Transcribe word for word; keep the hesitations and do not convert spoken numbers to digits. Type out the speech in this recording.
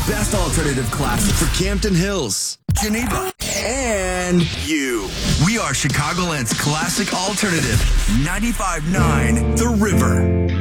best alternative classic for Campton Hills, Geneva, and you. We are Chicagoland's classic alternative, ninety-five point nine The River.